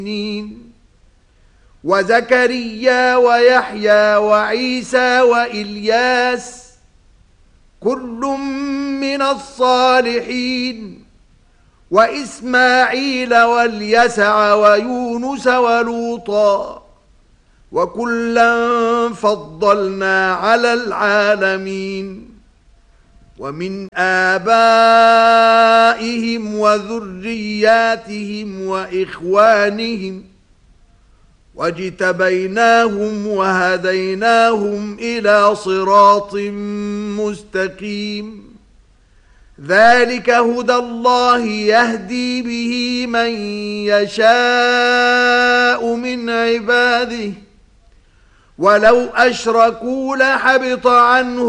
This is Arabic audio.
وزكريا ويحيى وعيسى وإلياس كل من الصالحين وإسماعيل واليسع ويونس ولوطا وكلا فضلنا على العالمين ومن آبائهم وذرياتهم وإخوانهم واجتبيناهم وهديناهم إلى صراط مستقيم ذلك هدى الله يهدي به من يشاء من عباده ولو أشركوا لحبط عنهم